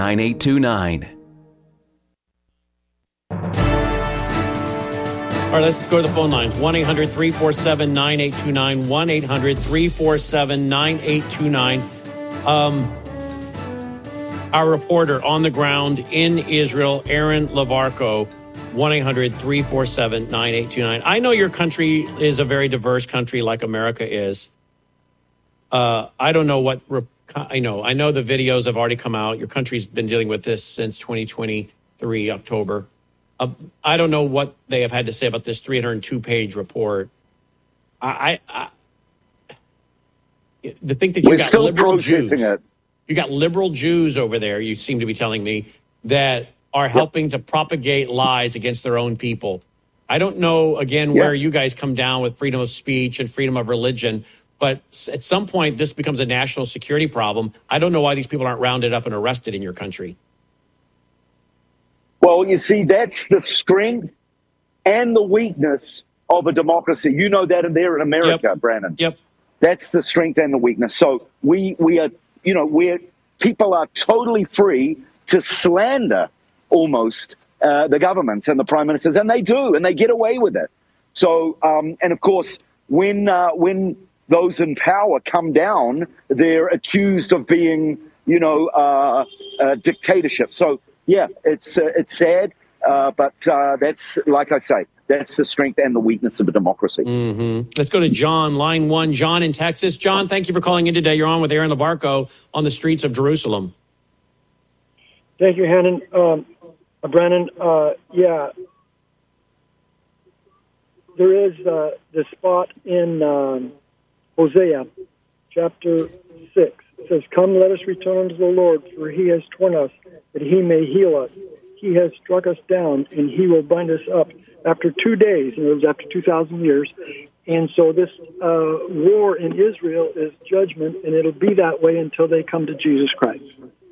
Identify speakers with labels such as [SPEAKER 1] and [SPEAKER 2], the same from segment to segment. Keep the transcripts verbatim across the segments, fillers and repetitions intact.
[SPEAKER 1] nine eight two nine.
[SPEAKER 2] All right, let's go to the phone lines. one eight hundred three four seven nine eight two nine. one eight hundred three four seven nine eight two nine. Um, our reporter on the ground in Israel, Aaron Lavarco, one eight hundred three four seven nine eight two nine. I know your country is a very diverse country like America is. Uh, I don't know what, I know. I know the videos have already come out. Your country's been dealing with this since twenty twenty-three, October. Uh, I don't know what they have had to say about this three hundred two page report. I, I, I the think that you
[SPEAKER 3] We're
[SPEAKER 2] got
[SPEAKER 3] still
[SPEAKER 2] liberal Jews,
[SPEAKER 3] it.
[SPEAKER 2] you got liberal Jews over there. You seem to be telling me that are helping yep. to propagate lies against their own people. I don't know again yep. where you guys come down with freedom of speech and freedom of religion, but at some point this becomes a national security problem. I don't know why these people aren't rounded up and arrested in your country.
[SPEAKER 3] Well, you see, that's the strength and the weakness of a democracy. You know that in there in America,
[SPEAKER 2] yep.
[SPEAKER 3] Brandon.
[SPEAKER 2] Yep.
[SPEAKER 3] That's the strength and the weakness. So we we are, you know, we're people are totally free to slander almost uh, the government and the prime ministers, and they do, and they get away with it. So, um, and of course, when uh, when those in power come down, they're accused of being, you know, uh, uh, dictatorship. So. Yeah, it's uh, it's sad, uh, but uh, that's, like I say, that's the strength and the weakness of a democracy.
[SPEAKER 2] Mm-hmm. Let's go to John, line one. John in Texas. John, thank you for calling in today. You're on with Aaron Lavarco on the streets of Jerusalem.
[SPEAKER 4] Thank you, Hannon. Um, uh, Brandon, uh, yeah, there is uh, the spot in um, Hosea chapter six. It says, "Come, let us return to the Lord, for he has torn us, that he may heal us. He has struck us down, and he will bind us up." After two days, and it was after two thousand years. And so this uh, war in Israel is judgment, and it'll be that way until they come to Jesus Christ.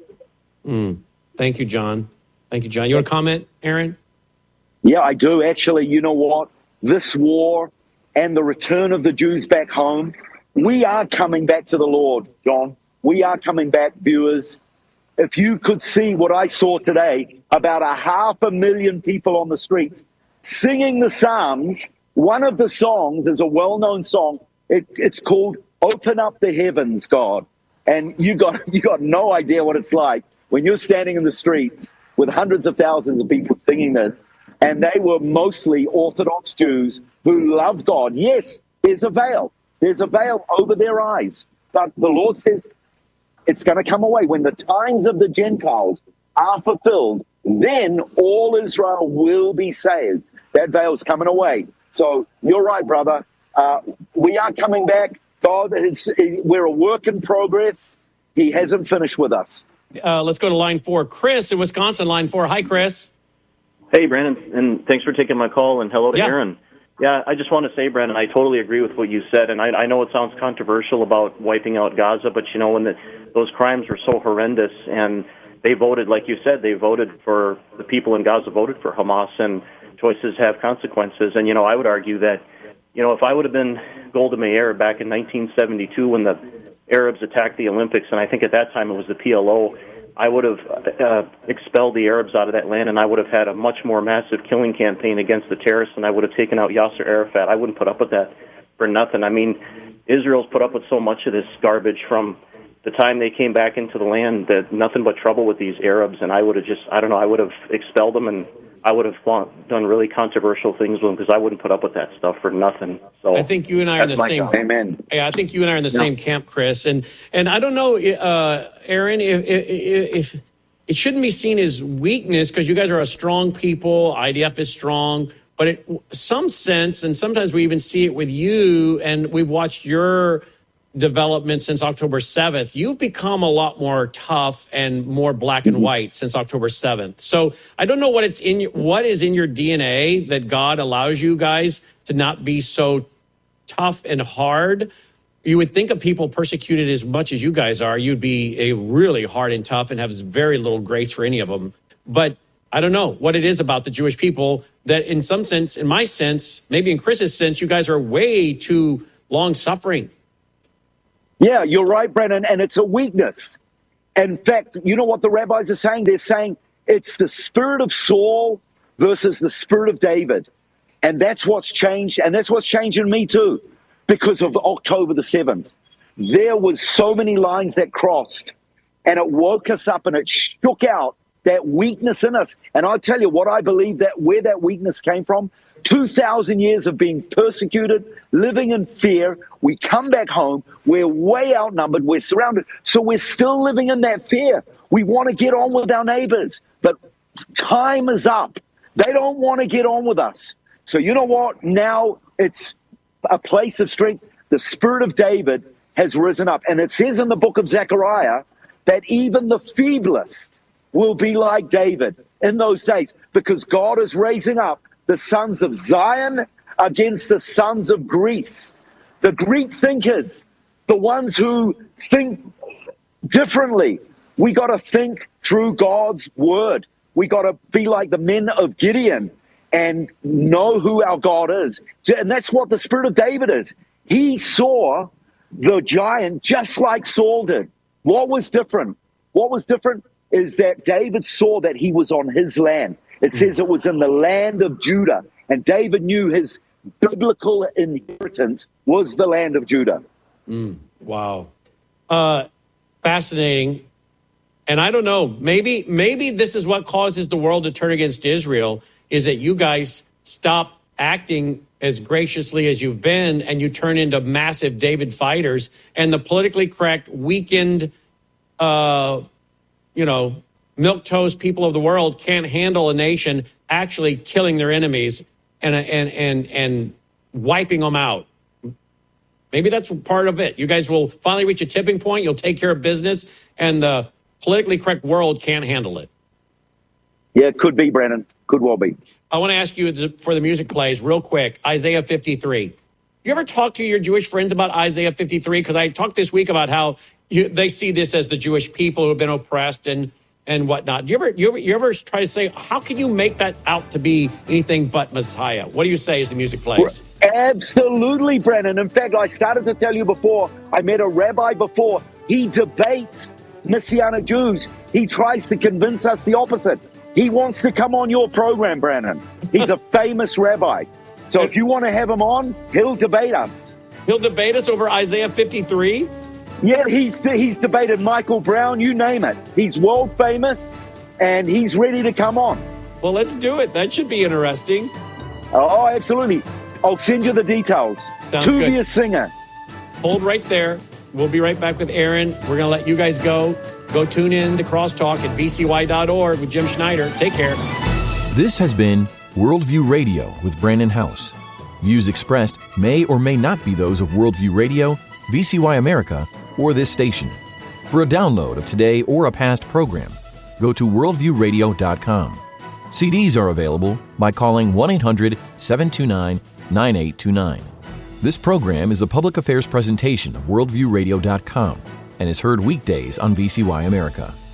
[SPEAKER 2] Mm. Thank you, John. Thank you, John. You want to comment, Aaron?
[SPEAKER 3] Yeah, I do. Actually, you know what? This war and the return of the Jews back home, we are coming back to the Lord, John. We are coming back, viewers. If you could see what I saw today, about a half a million people on the streets singing the Psalms. One of the songs is a well-known song. It, it's called "Open Up the Heavens, God." And you got you got no idea what it's like when you're standing in the streets with hundreds of thousands of people singing this. And they were mostly Orthodox Jews who love God. Yes, there's a veil. There's a veil over their eyes. But the Lord says it's going to come away. When the times of the Gentiles are fulfilled, then all Israel will be saved. That veil's coming away. So you're right, brother. Uh, we are coming back. God is, we're a work in progress. He hasn't finished with us.
[SPEAKER 2] Uh, let's go to line four. Chris in Wisconsin, line four. Hi, Chris.
[SPEAKER 5] Hey, Brandon, and thanks for taking my call, and hello to
[SPEAKER 2] yeah.
[SPEAKER 5] Aaron. Yeah, I just want to say, Brandon, I totally agree with what you said, and I, I know it sounds controversial about wiping out Gaza, but, you know, when the, those crimes were so horrendous, and they voted, like you said, they voted for, the people in Gaza voted for Hamas, and choices have consequences. And, you know, I would argue that, you know, if I would have been Golda Meir back in nineteen seventy-two when the Arabs attacked the Olympics, and I think at that time it was the P L O, I would have uh, expelled the Arabs out of that land, and I would have had a much more massive killing campaign against the terrorists, and I would have taken out Yasser Arafat. I wouldn't put up with that for nothing. I mean, Israel's put up with so much of this garbage from the time they came back into the land, that nothing but trouble with these Arabs, and I would have just, I don't know, I would have expelled them, and I would have done really controversial things with them, because I wouldn't put up with that stuff for nothing. So
[SPEAKER 2] I think you and I are in the same.
[SPEAKER 3] God. Amen.
[SPEAKER 2] Yeah, I think you and I are in the
[SPEAKER 3] yeah.
[SPEAKER 2] same camp, Chris. And and I don't know, uh, Aaron, if, if, if it shouldn't be seen as weakness, because you guys are a strong people. I D F is strong, but it some sense, and sometimes we even see it with you, and we've watched your development since October seventh. You've become a lot more tough and more black and white since October seventh. So I don't know what it's in your, what is in your D N A that God allows you guys to not be so tough and hard. You would think of people persecuted as much as you guys are, you'd be a really hard and tough and have very little grace for any of them. But I don't know what it is about the Jewish people that in some sense, in my sense, maybe in Chris's sense, you guys are way too long suffering.
[SPEAKER 3] Yeah, you're right, Brennan, and it's a weakness. In fact, you know what the rabbis are saying? They're saying it's the spirit of Saul versus the spirit of David. And that's what's changed. And that's what's changed in me too, because of October the seventh. There was so many lines that crossed, and it woke us up and it shook out that weakness in us. And I'll tell you what I believe, that where that weakness came from, two thousand years of being persecuted, living in fear. We come back home, we're way outnumbered, we're surrounded. So we're still living in that fear. We want to get on with our neighbors, but time is up. They don't want to get on with us. So you know what? Now it's a place of strength. The spirit of David has risen up. And it says in the book of Zechariah that even the feeblest will be like David in those days, because God is raising up the sons of Zion against the sons of Greece. The Greek thinkers, the ones who think differently. We got to think through God's word. We got to be like the men of Gideon and know who our God is. And that's what the spirit of David is. He saw the giant just like Saul did. What was different? What was different is that David saw that he was on his land. It says it was in the land of Judah. And David knew his biblical inheritance was the land of Judah.
[SPEAKER 2] Mm, wow. Uh, fascinating. And I don't know, maybe maybe this is what causes the world to turn against Israel, is that you guys stop acting as graciously as you've been, and you turn into massive David fighters, and the politically correct, weakened, uh, you know, milquetoast people of the world can't handle a nation actually killing their enemies and and and and wiping them out. Maybe that's part of it. You guys will finally reach a tipping point. You'll take care of business, and the politically correct world can't handle it.
[SPEAKER 3] Yeah, it could be, Brandon. Could well be.
[SPEAKER 2] I want to ask you for the music plays real quick. Isaiah fifty-three. You ever talk to your Jewish friends about Isaiah fifty-three? Because I talked this week about how you, they see this as the Jewish people who have been oppressed and and whatnot. You ever, you ever you ever try to say, how can you make that out to be anything but Messiah? What do you say as the music plays?
[SPEAKER 3] Absolutely, Brandon. In fact, I started to tell you before, I met a rabbi before. He debates Messianic Jews. He tries to convince us the opposite. He wants to come on your program, Brandon. He's a famous rabbi. So if you want to have him on, he'll debate us.
[SPEAKER 2] He'll debate us over Isaiah fifty-three?
[SPEAKER 3] Yeah, he's he's debated Michael Brown, you name it. He's world famous, and he's ready to come on.
[SPEAKER 2] Well, let's do it. That should be interesting.
[SPEAKER 3] Oh, absolutely. I'll send you the details.
[SPEAKER 2] Sounds
[SPEAKER 3] to
[SPEAKER 2] good.
[SPEAKER 3] be a singer.
[SPEAKER 2] Hold right there. We'll be right back with Aaron. We're going to let you guys go. Go tune in to Crosstalk at v c y dot org with Jim Schneider. Take care.
[SPEAKER 1] This has been Worldview Radio with Brandon House. Views expressed may or may not be those of Worldview Radio, V C Y America, or this station. For a download of today or a past program, go to worldview radio dot com. C Ds are available by calling one eight hundred seven two nine nine eight two nine. This program is a public affairs presentation of worldview radio dot com and is heard weekdays on V C Y America.